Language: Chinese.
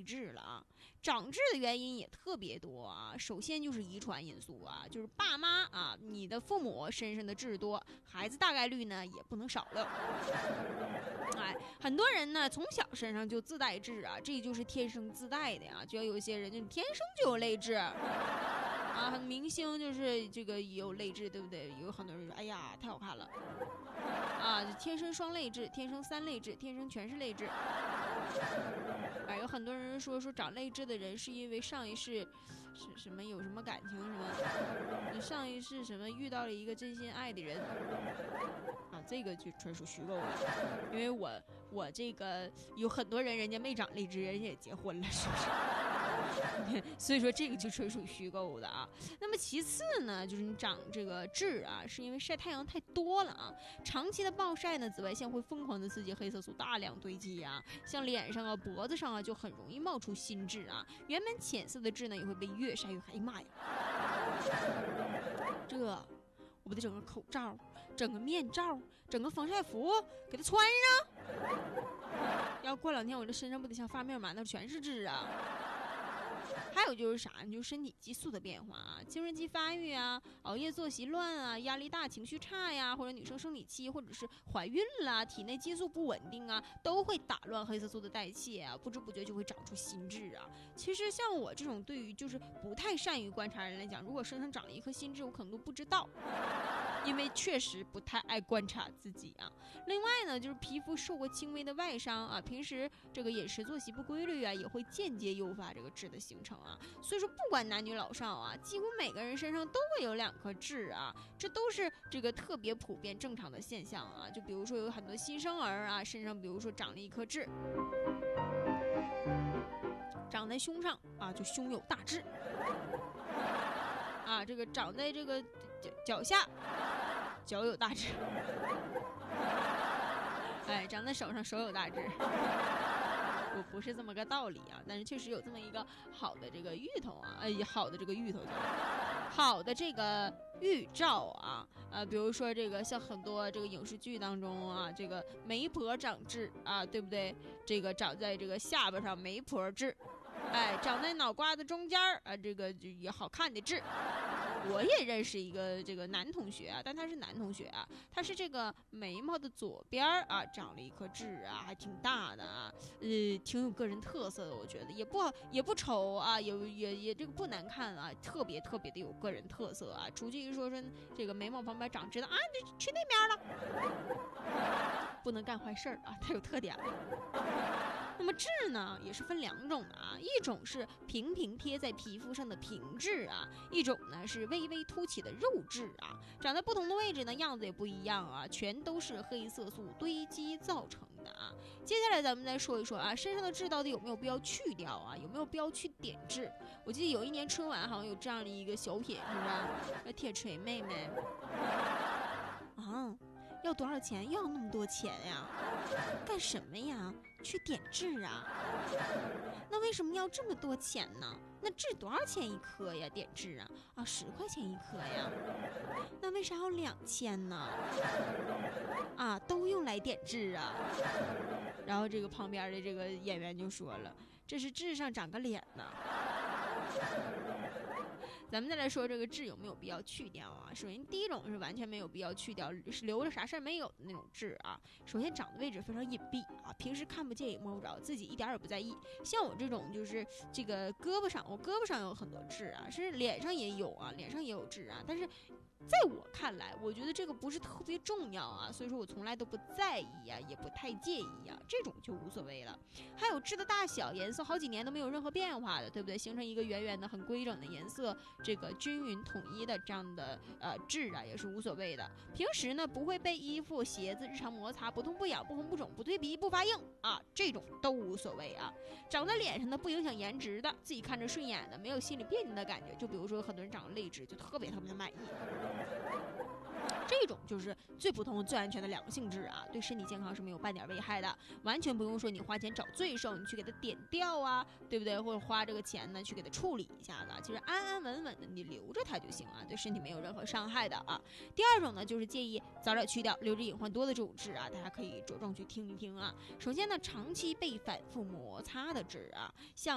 痣了啊。长痣的原因也特别多啊，首先就是遗传因素啊，就是爸妈啊，你的父母身上的痣多，孩子大概率呢也不能少了。哎，很多人呢从小身上就自带痣啊，这就是天生自带的呀。就有些人就天生就有泪痣啊，很明星就是这个也有泪痣，对不对？有很多人说，哎呀，太好看了啊，天生双泪痣，天生三泪痣，天生全是泪痣。啊，有很多人说长泪痣的人是因为上一世是什么有什么感情什么，上一世什么遇到了一个真心爱的人啊，这个就纯属虚构了。因为我这个有很多人家没长泪痣，人家也结婚了，是不是？所以说这个就纯属虚构的啊。那么其次呢，就是你长这个痣啊，是因为晒太阳太多了啊。长期的暴晒呢，紫外线会疯狂的刺激黑色素大量堆积啊，像脸上啊、脖子上啊，就很容易冒出新痣啊。原本浅色的痣呢，也会被越晒越黑。哎呀妈呀！这我不得整个口罩、整个面罩、整个防晒服给它穿上，要过2天我这身上不得像发面馒头全是痣啊！还有就是啥，就是身体激素的变化啊，青春期发育啊，熬夜作息乱啊，压力大情绪差呀，或者女生生理期或者是怀孕啦，体内激素不稳定啊，都会打乱黑色素的代谢啊，不知不觉就会长出新痣啊。其实像我这种对于就是不太善于观察人来讲，如果身上长了一颗新痣，我可能都不知道，因为确实不太爱观察自己啊。另外呢，就是皮肤受过轻微的外伤啊，平时这个饮食作息不规律啊，也会间接诱发这个痣的形成啊。所以说不管男女老少啊，几乎每个人身上都会有2颗痣啊，这都是这个特别普遍正常的现象啊。就比如说有很多新生儿啊，身上比如说长了一颗痣，长在胸上啊，就胸有大痣啊，这个长在这个脚下，脚有大痣，哎，长在手上，手有大痣。不是这么个道理啊，但是确实有这么一个好的这个芋头啊，好的这个芋头，好的这个预兆啊，比如说这个像很多这个影视剧当中啊，这个媒婆长痣啊，对不对？这个长在这个下巴上媒婆痣，哎，长在脑瓜子中间啊，这个就也好看的痣。我也认识一个这个男同学啊，但他是男同学啊，他是这个眉毛的左边啊长了一颗痣啊，还挺大的啊，挺有个人特色的，我觉得也不丑啊，也这个不难看啊，特别的有个人特色啊。出去一说这个眉毛旁边长痣的啊，你去那边了，不能干坏事啊，太有特点了。那么痣呢也是分2种的啊，一种是平平贴在皮肤上的平痣啊，一种呢是微微凸起的肉痣啊，长在不同的位置呢，样子也不一样啊，全都是黑色素堆积造成的啊。接下来咱们再说一说啊，身上的痣到底有没有必要去掉啊？有没有必要去点痣？我记得有一年春晚好像有这样的一个小品，是不是？铁锤妹妹啊，要多少钱？要那么多钱呀？干什么呀？去点痣啊？那为什么要这么多钱呢？那痣多少钱一颗呀？点痣啊，10块钱一颗呀？那为啥要2000呢？啊，都用来点痣啊？然后这个旁边的这个演员就说了，这是痣上长个脸呢。咱们再来说这个痣有没有必要去掉啊？首先第一种是完全没有必要去掉，是留着啥事儿没有的那种痣啊。首先长的位置非常隐蔽啊，平时看不见也摸不着，自己一点也不在意。像我这种就是这个胳膊上，我胳膊上有很多痣啊，甚至脸上也有啊，脸上也有痣啊，但是在我看来，我觉得这个不是特别重要啊，所以说我从来都不在意啊，也不太介意啊，这种就无所谓了。还有痣的大小、颜色好几年都没有任何变化的，对不对？形成一个圆圆的、很规整的颜色，这个均匀统一的这样的痣啊，也是无所谓的。平时呢不会被衣服、鞋子日常摩擦，不痛不痒、不红不肿、不蜕皮、不发硬啊，这种都无所谓啊。长在脸上的不影响颜值的，自己看着顺眼的，没有心里别扭的感觉，就比如说很多人长了泪痣，就特别的满意。这种就是最普通最安全的良性痣啊，对身体健康是没有半点危害的，完全不用说你花钱找罪受，你去给它点掉啊，对不对？或者花这个钱呢去给它处理一下子，其实安安稳稳的你留着它就行啊，对身体没有任何伤害的啊。第二种呢，就是建议早点去掉留着隐患多的这种痣啊，大家可以着重去听一听啊。首先呢，长期被反复摩擦的痣啊，像